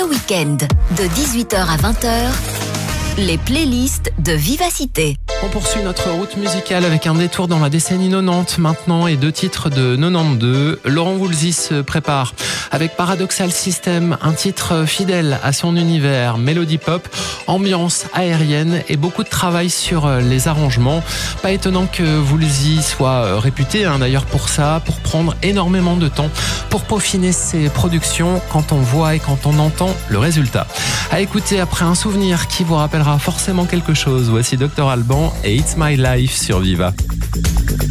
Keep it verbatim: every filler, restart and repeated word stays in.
week-end, de dix-huit heures à vingt heures, les playlists de Vivacité. On poursuit notre route musicale avec un détour dans la décennie quatre-vingt-dix maintenant et deux titres de quatre-vingt-douze. Laurent Voulzy se prépare avec Paradoxal System, un titre fidèle à son univers, mélodie pop, ambiance aérienne et beaucoup de travail sur les arrangements. Pas étonnant que Voulzy soit réputé hein, d'ailleurs pour ça, pour prendre énormément de temps pour peaufiner ses productions quand on voit et quand on entend le résultat. À écouter après un souvenir qui vous rappellera forcément quelque chose. Voici docteur Alban et It's My Life sur Viva.